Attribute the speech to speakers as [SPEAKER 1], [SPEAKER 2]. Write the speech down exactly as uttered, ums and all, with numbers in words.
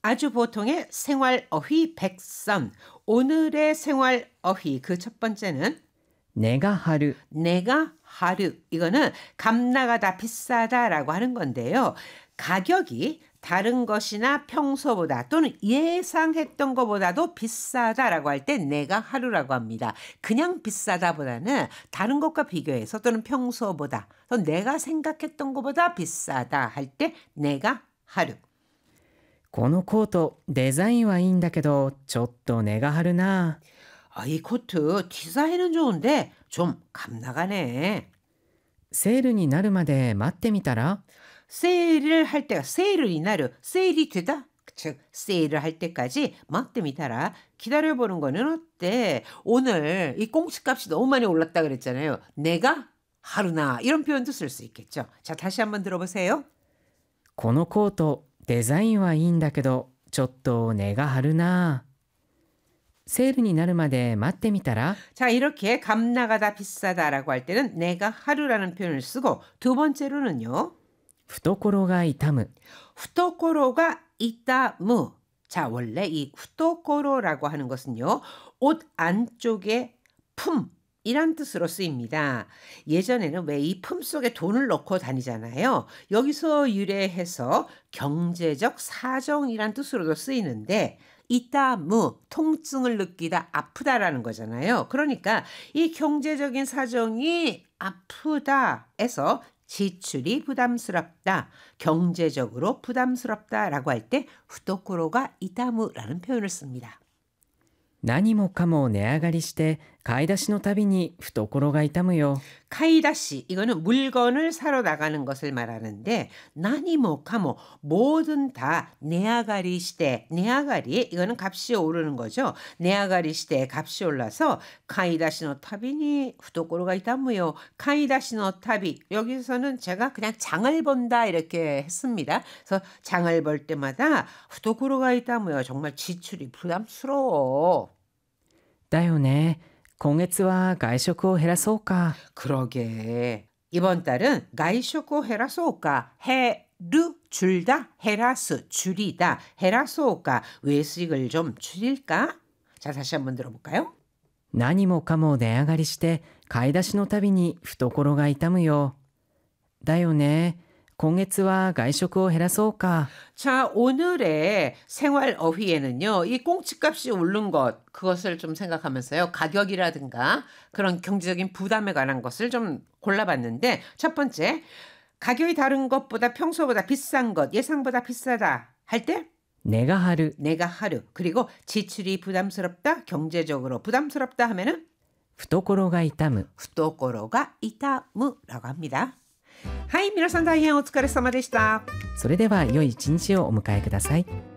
[SPEAKER 1] 아주 보통의 생활 어휘 백선. 오늘의 생활 어휘 그 첫 번째는
[SPEAKER 2] 値が張る
[SPEAKER 1] 내가 하루. 이거는 값 나가다 비싸다라고 하는 건데요. 가격이 다른 것이나 평소보다 또는 예상했던 것보다도 비싸다라고 할 때 내가 하루라고 합니다. 그냥 비싸다보다는 다른 것과 비교해서 또는 평소보다 또 내가 생각했던 것보다 비싸다 할 때 내가 하루.
[SPEAKER 2] このコートデザインはいいんだけどちょっと値が張るな
[SPEAKER 1] 아, 이 코트 디자인은 좋은데 좀 값 나가네.
[SPEAKER 2] セールになるまで待ってみたら
[SPEAKER 1] 세일을 할 때가 세일을 이나르 세일이 되다. 즉 세일을 할 때까지 막대미타라 기다려보는 거는 어때? 오늘 이 꽁치값이 너무 많이 올랐다 그랬잖아요. 내가 하루나 이런 표현도 쓸 수 있겠죠. 자, 다시 한번 들어보세요.
[SPEAKER 2] このコートデザインはいいんだけどちょっと値が張るなセールになるまで待ってみたら
[SPEAKER 1] 자, 이렇게 값 나가다 비싸다라고 할 때는 내가 하루라는 표현을 쓰고 두 번째로는요.
[SPEAKER 2] 懐が痛む
[SPEAKER 1] 후토코로가 이따무. 자, 원래 이 후토코로라고 하는 것은요. 옷 안쪽에 품 이란 뜻으로 쓰입니다. 예전에는 왜 이 품 속에 돈을 넣고 다니잖아요. 여기서 유래해서 경제적 사정이란 뜻으로도 쓰이는데 이따무 통증을 느끼다 아프다라는 거잖아요. 그러니까 이 경제적인 사정이 아프다에서 지출이 부담스럽다, 경제적으로 부담스럽다라고 할 때 후토코로가 이따무라는 표현을 씁니다.
[SPEAKER 2] 何もかも値上がりして買い出しのたびに懐が痛むよ
[SPEAKER 1] 카이다시 이거는 물건을 사러 나가는 것을 말하는데 나니모 카모 뭐든 다 네아가리 시대 네아가리 이거는 값이 오르는 거죠. 네아가리 시대에 값이 올라서 카이다시노 타비니 후토코로가 이따무요. 카이다시노 타비 여기서는 제가 그냥 장을 본다 이렇게 했습니다. 그래서 장을 볼 때마다 후토코로가 이따무요. 정말 지출이 부담스러워.
[SPEAKER 2] だよね今月は外食を減らそうか
[SPEAKER 1] 그러게. 이번 달은 가이쇼코 헤라소오까 해르 줄다 헤라스 줄이다 헤라소오까 외식을 좀 줄일까? 자, 다시 한번 들어볼까요?
[SPEAKER 2] 何もかも値上がりして買い出しのたびに懐が痛むよだよね今月は外食を減らそうか
[SPEAKER 1] 자, 오늘의 생활 어휘에는요. 이 꽁치값이 오른 것 그것을 좀 생각하면서요. 가격이라든가 그런 경제적인 부담에 관한 것을 좀 골라봤는데 첫 번째, 가격이 다른 것보다 평소보다 비싼 것, 예상보다 비싸다 할 때
[SPEAKER 2] 値が張る
[SPEAKER 1] 내가 하루. 그리고 지출이 부담스럽다, 경제적으로 부담스럽다 하면은
[SPEAKER 2] 懐が痛む
[SPEAKER 1] 후토코로가 이타무라고 합니다. 하이, 皆さん大変お疲れ様でした。
[SPEAKER 2] それでは良い一日をお迎えください